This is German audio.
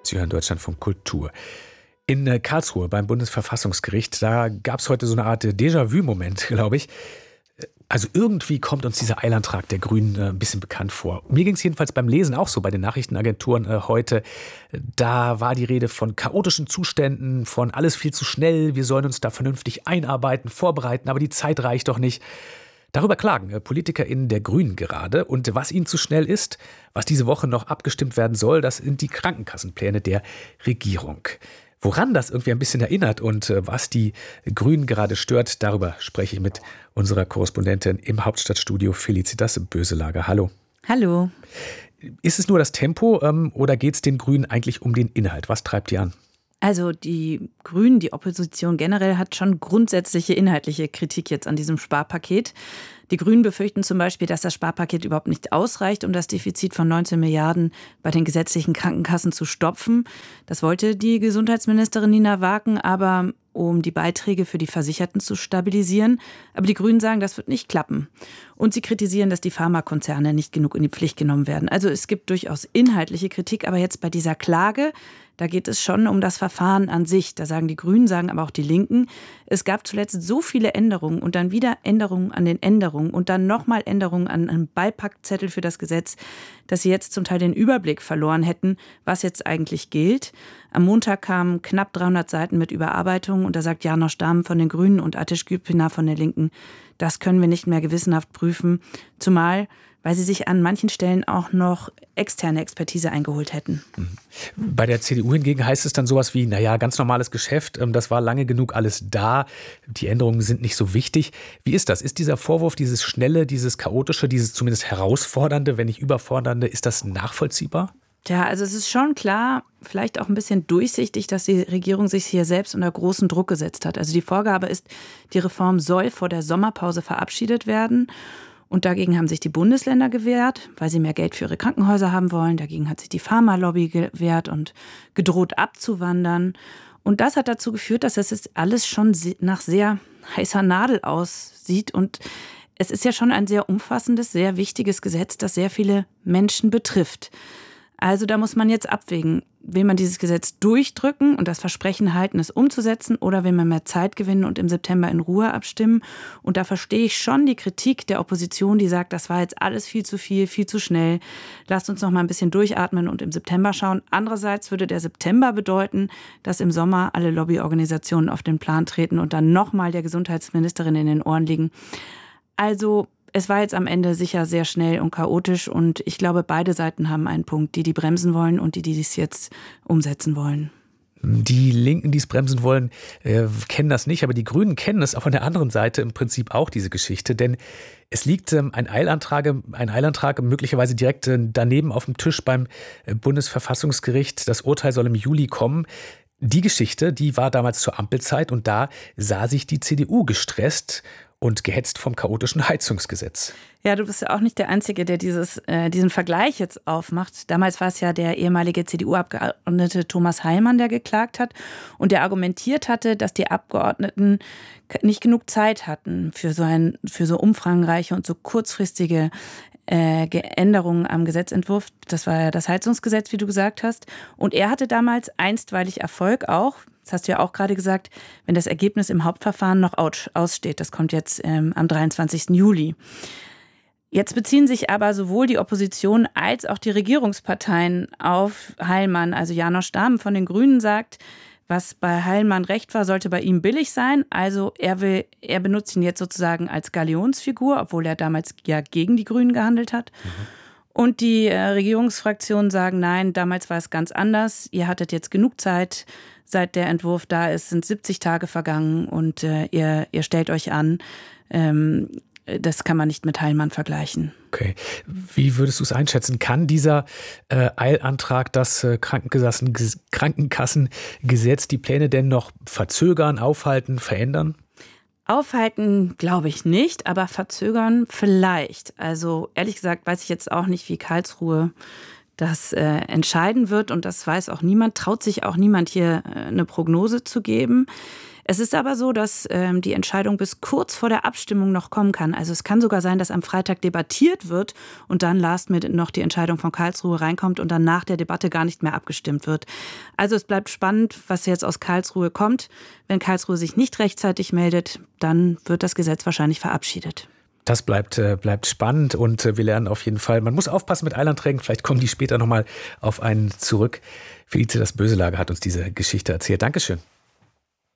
Sie hören Deutschlandfunk Kultur. In Karlsruhe beim Bundesverfassungsgericht, da gab es heute so eine Art Déjà-vu-Moment, glaube ich. Also irgendwie kommt uns dieser Eilantrag der Grünen ein bisschen bekannt vor. Mir ging es jedenfalls beim Lesen auch so bei den Nachrichtenagenturen heute. Da war die Rede von chaotischen Zuständen, von alles viel zu schnell. Wir sollen uns da vernünftig einarbeiten, vorbereiten, aber die Zeit reicht doch nicht. Darüber klagen PolitikerInnen der Grünen gerade. Und was ihnen zu schnell ist, was diese Woche noch abgestimmt werden soll, das sind die Krankenkassenpläne der Regierung. Woran das irgendwie ein bisschen erinnert und was die Grünen gerade stört, darüber spreche ich mit unserer Korrespondentin im Hauptstadtstudio Felicitas Böselager. Hallo. Hallo. Ist es nur das Tempo oder geht es den Grünen eigentlich um den Inhalt? Was treibt die an? Also die Grünen, die Opposition generell hat schon grundsätzliche inhaltliche Kritik jetzt an diesem Sparpaket. Die Grünen befürchten zum Beispiel, dass das Sparpaket überhaupt nicht ausreicht, um das Defizit von 19 Milliarden bei den gesetzlichen Krankenkassen zu stopfen. Das wollte die Gesundheitsministerin Nina Waken, aber um die Beiträge für die Versicherten zu stabilisieren. Aber die Grünen sagen, das wird nicht klappen. Und sie kritisieren, dass die Pharmakonzerne nicht genug in die Pflicht genommen werden. Also es gibt durchaus inhaltliche Kritik, aber jetzt bei dieser Klage, da geht es schon um das Verfahren an sich. Da sagen die Grünen, sagen aber auch die Linken, es gab zuletzt so viele Änderungen und dann wieder Änderungen an den Änderungen und dann nochmal Änderungen an einem Beipackzettel für das Gesetz, dass sie jetzt zum Teil den Überblick verloren hätten, was jetzt eigentlich gilt. Am Montag kamen knapp 300 Seiten mit Überarbeitungen und da sagt János Dahm von den Grünen und Ateş Gülpınar von der Linken, das können wir nicht mehr gewissenhaft prüfen, zumal weil sie sich an manchen Stellen auch noch externe Expertise eingeholt hätten. Bei der CDU hingegen heißt es dann sowas wie, naja, ganz normales Geschäft, das war lange genug alles da, die Änderungen sind nicht so wichtig. Wie ist das? Ist dieser Vorwurf, dieses Schnelle, dieses Chaotische, dieses zumindest Herausfordernde, wenn nicht Überfordernde, ist das nachvollziehbar? Ja, also es ist schon klar, vielleicht auch ein bisschen durchsichtig, dass die Regierung sich hier selbst unter großen Druck gesetzt hat. Also die Vorgabe ist, die Reform soll vor der Sommerpause verabschiedet werden. Und dagegen haben sich die Bundesländer gewehrt, weil sie mehr Geld für ihre Krankenhäuser haben wollen. Dagegen hat sich die Pharmalobby gewehrt und gedroht abzuwandern. Und das hat dazu geführt, dass es jetzt alles schon nach sehr heißer Nadel aussieht. Und es ist ja schon ein sehr umfassendes, sehr wichtiges Gesetz, das sehr viele Menschen betrifft. Also da muss man jetzt abwägen, will man dieses Gesetz durchdrücken und das Versprechen halten, es umzusetzen, oder will man mehr Zeit gewinnen und im September in Ruhe abstimmen? Und da verstehe ich schon die Kritik der Opposition, die sagt, das war jetzt alles viel zu viel, viel zu schnell. Lasst uns noch mal ein bisschen durchatmen und im September schauen. Andererseits würde der September bedeuten, dass im Sommer alle Lobbyorganisationen auf den Plan treten und dann noch mal der Gesundheitsministerin in den Ohren liegen. Also es war jetzt am Ende sicher sehr schnell und chaotisch und ich glaube, beide Seiten haben einen Punkt, die bremsen wollen und die es jetzt umsetzen wollen. Die Linken, die es bremsen wollen, kennen das nicht, aber die Grünen kennen es auf der anderen Seite im Prinzip auch, diese Geschichte, denn es liegt ein Eilantrag möglicherweise direkt daneben auf dem Tisch beim Bundesverfassungsgericht. Das Urteil soll im Juli kommen. Die Geschichte, die war damals zur Ampelzeit und da sah sich die CDU gestresst und gehetzt vom chaotischen Heizungsgesetz. Ja, du bist ja auch nicht der Einzige, der diesen Vergleich jetzt aufmacht. Damals war es ja der ehemalige CDU-Abgeordnete Thomas Heilmann, der geklagt hat und der argumentiert hatte, dass die Abgeordneten nicht genug Zeit hatten für so umfangreiche und so kurzfristige Änderungen am Gesetzentwurf. Das war ja das Heizungsgesetz, wie du gesagt hast. Und er hatte damals einstweilig Erfolg auch. Das hast du ja auch gerade gesagt, wenn das Ergebnis im Hauptverfahren noch aussteht. Das kommt jetzt am 23. Juli. Jetzt beziehen sich aber sowohl die Opposition als auch die Regierungsparteien auf Heilmann. Also János Dahm von den Grünen sagt, was bei Heilmann recht war, sollte bei ihm billig sein. Also er benutzt ihn jetzt sozusagen als Galionsfigur, obwohl er damals ja gegen die Grünen gehandelt hat. Und die Regierungsfraktionen sagen, nein, damals war es ganz anders. Ihr hattet jetzt genug Zeit. Seit der Entwurf da ist, sind 70 Tage vergangen und ihr stellt euch an. Das kann man nicht mit Heilmann vergleichen. Okay. Wie würdest du es einschätzen? Kann dieser Eilantrag das Krankenkassengesetz, die Pläne denn noch verzögern, aufhalten, verändern? Aufhalten glaube ich nicht, aber verzögern vielleicht. Also ehrlich gesagt weiß ich jetzt auch nicht, wie Karlsruhe das entscheiden wird und das weiß auch niemand, traut sich auch niemand hier eine Prognose zu geben. Es ist aber so, dass die Entscheidung bis kurz vor der Abstimmung noch kommen kann. Also es kann sogar sein, dass am Freitag debattiert wird und dann last minute noch die Entscheidung von Karlsruhe reinkommt und dann nach der Debatte gar nicht mehr abgestimmt wird. Also es bleibt spannend, was jetzt aus Karlsruhe kommt. Wenn Karlsruhe sich nicht rechtzeitig meldet, dann wird das Gesetz wahrscheinlich verabschiedet. Das bleibt spannend und wir lernen auf jeden Fall, man muss aufpassen mit Eilanträgen, vielleicht kommen die später nochmal auf einen zurück. Felicitas Böselager hat uns diese Geschichte erzählt. Dankeschön.